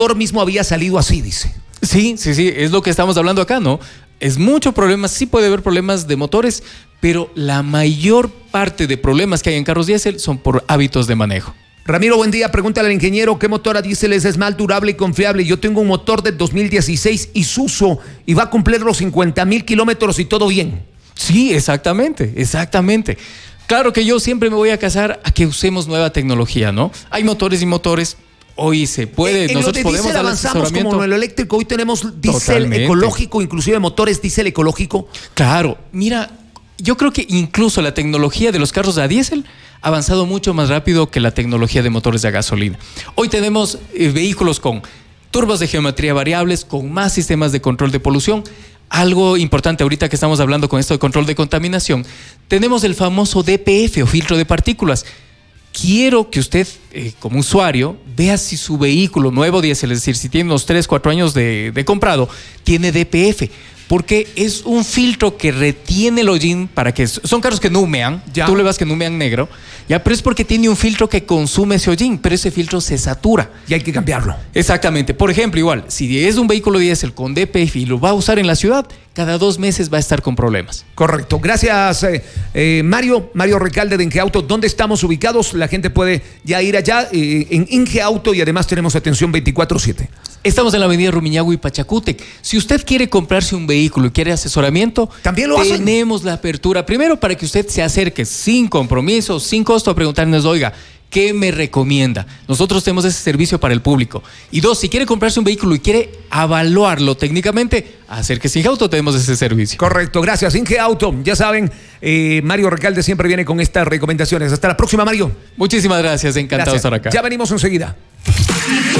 mismo había salido así, dice. Sí, es lo que estamos hablando acá, ¿no? Es mucho problema, sí puede haber problemas de motores, pero la mayor parte de problemas que hay en carros diésel son por hábitos de manejo. Ramiro, buen día. Pregúntale al ingeniero qué motor a diésel es más durable y confiable. Yo tengo un motor del 2016 Isuzu y va a cumplir los 50,000 kilómetros y todo bien. Sí, exactamente. Claro que yo siempre me voy a casar a que usemos nueva tecnología, ¿no? Hay motores y motores. Hoy se puede, en nosotros lo de podemos diésel dar avanzamos asesoramiento. como en lo eléctrico. Hoy tenemos diésel Totalmente. ecológico, inclusive motores diésel ecológico. Claro, mira, yo creo que incluso la tecnología de los carros a diésel ha avanzado mucho más rápido que la tecnología de motores de gasolina. Hoy tenemos vehículos con turbos de geometría variables, con más sistemas de control de polución. Algo importante ahorita que estamos hablando con esto de control de contaminación, tenemos el famoso DPF o filtro de partículas. Quiero que usted, como usuario, vea si su vehículo nuevo diésel, es decir, si tiene unos 3, 4 años de comprado, tiene DPF. Porque es un filtro que retiene el hollín para que... Son carros que no humean, ya. Tú le vas que no humean negro, ya, pero es porque tiene un filtro que consume ese hollín, pero ese filtro se satura. Y hay que cambiarlo. Exactamente. Por ejemplo, igual, si es un vehículo diésel con DPF y lo va a usar en la ciudad, cada 2 meses va a estar con problemas. Correcto. Gracias, Mario Recalde de Inge Auto. ¿Dónde estamos ubicados? La gente puede ya ir allá en Inge Auto y además tenemos atención 24/7. Estamos en la avenida Rumiñahui y Pachacútec. Si usted quiere comprarse un vehículo y quiere asesoramiento, también lo hacen. Tenemos la apertura. Primero, para que usted se acerque sin compromiso, sin costo, a preguntarnos, oiga, ¿qué me recomienda? Nosotros tenemos ese servicio para el público. Y 2, si quiere comprarse un vehículo y quiere evaluarlo técnicamente, acérquese a Inge Auto, tenemos ese servicio. Correcto, gracias. Inge Auto, ya saben, Mario Recalde siempre viene con estas recomendaciones. Hasta la próxima, Mario. Muchísimas gracias, encantado de estar acá. Ya venimos enseguida.